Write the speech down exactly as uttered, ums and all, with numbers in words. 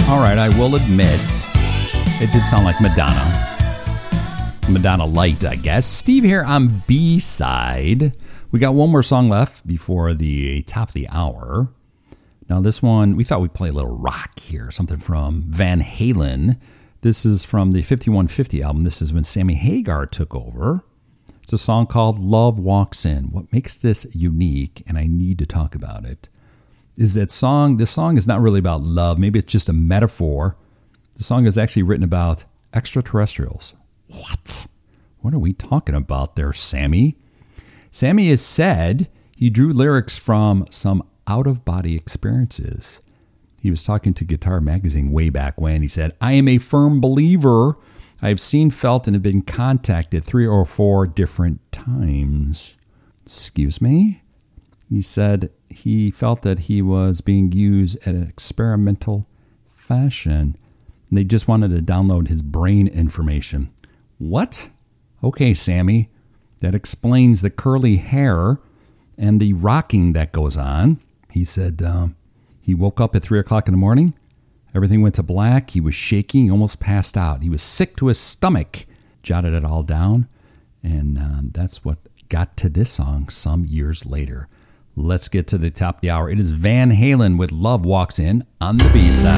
All right, I will admit, it did sound like Madonna. Madonna Light, I guess. Steve here on B-side. We got one more song left before the top of the hour. Now this one, we thought we'd play a little rock here, something from Van Halen. This is from the fifty-one fifty album. This is when Sammy Hagar took over. It's a song called Love Walks In. What makes this unique, and I need to talk about it, is that song, this song is not really about love. Maybe it's just a metaphor. The song is actually written about extraterrestrials. What? What are we talking about there, Sammy? Sammy has said he drew lyrics from some out-of-body experiences. He was talking to Guitar Magazine way back when. He said, I am a firm believer. I have seen, felt, and have been contacted three or four different times. Excuse me? He said he felt that he was being used at an experimental fashion. And they just wanted to download his brain information. What? Okay, Sammy. That explains the curly hair and the rocking that goes on. He said um, he woke up at three o'clock in the morning. Everything went to black. He was shaking. He almost passed out. He was sick to his stomach. Jotted it all down. And uh, that's what got to this song some years later. Let's get to the top of the hour. It is Van Halen with Love Walks In on the B-side.